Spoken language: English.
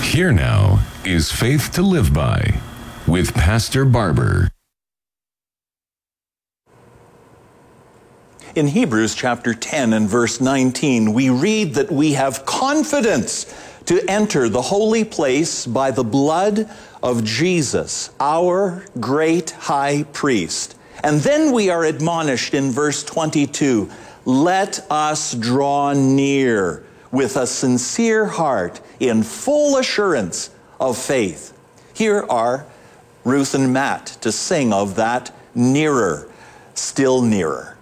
Here now is Faith to Live By with Pastor Barber. In Hebrews chapter 10 and verse 19, we read that we have confidence to enter the holy place by the blood of Jesus, our great high priest. And then we are admonished in verse 22, let us draw near with a sincere heart in full assurance of faith. Here are Ruth and Matt to sing of that nearer, still nearer.